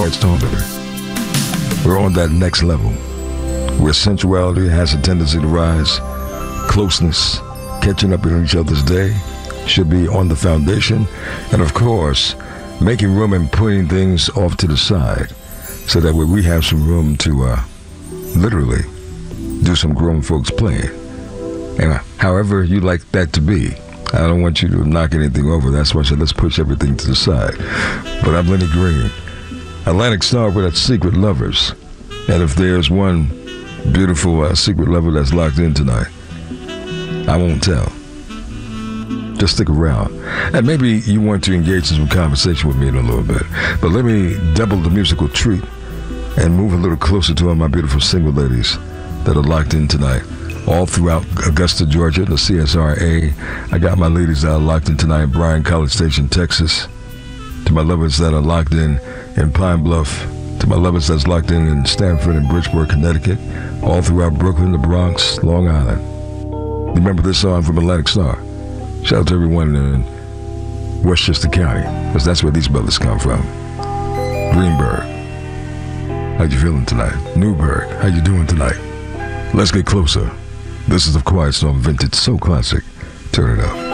Quiet Storm, baby. We're on that next level where sensuality has a tendency to rise, closeness, catching up in each other's day should be on the foundation, and of course, making room and putting things off to the side so that way we have some room to literally do some grown folks playing. And however you like that to be, I don't want you to knock anything over. That's why I said let's push everything to the side. But I'm Lenny Green, Atlantic Star with Secret Lovers. And if there's one beautiful secret lover that's locked in tonight, I won't tell. Just stick around. And maybe you want to engage in some conversation with me in a little bit. But let me double the musical treat and move a little closer to all my beautiful single ladies that are locked in tonight. All throughout Augusta, Georgia, the CSRA. I got my ladies that are locked in tonight in Bryan, College Station, Texas. To my lovers that are locked in Pine Bluff. To my lovers that's locked in Stamford and Bridgeport, Connecticut. All throughout Brooklyn, the Bronx, Long Island. Remember this song from Atlantic Star. Shout out to everyone in Westchester County, because that's where these brothers come from. Greenberg, how you feeling tonight? Newburgh, how you doing tonight? Let's get closer. This is the Quiet Storm Vintage Soul Classic. Turn it up.